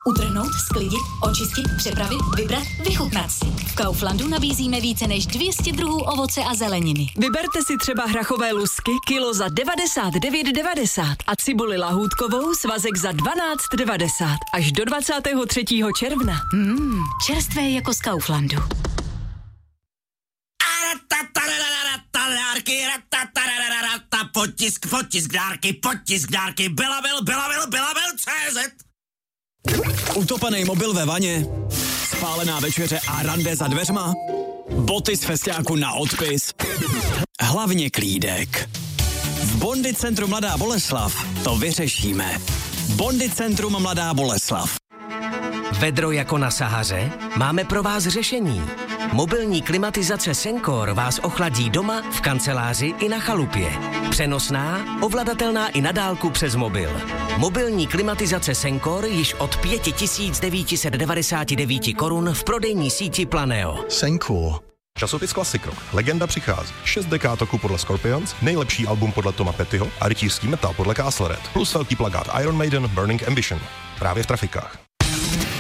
Utrhnout, sklidit, očistit, přepravit, vybrat, vychutnat si. V Kauflandu nabízíme více než 200 druhů ovoce a zeleniny. Vyberte si třeba hrachové lusky kilo za 99,90 a cibuli lahůdkovou svazek za 12,90 až do 23. června. Čerstvé jako z Kauflandu. Potisk dárky, Belabil.cz. Utopený mobil ve vaně, spálená večeře a rande za dveřma, boty z festiáku na odpis, hlavně klídek. V Bondi centru Mladá Boleslav to vyřešíme. Bondi centrum Mladá Boleslav. Vedro jako na Sahaře? Máme pro vás řešení. Mobilní klimatizace Sencor vás ochladí doma, v kanceláři i na chalupě. Přenosná, ovladatelná i na dálku přes mobil. Mobilní klimatizace Sencor již od 5999 korun v prodejní síti Planeo. Sencor. Časopis Classic Rock. Legenda přichází. 6 dekád roku podle Scorpions, nejlepší album podle Toma Pettyho a rytířský metal podle Castle Red. Plus velký plakát Iron Maiden Burning Ambition. Právě v trafikách.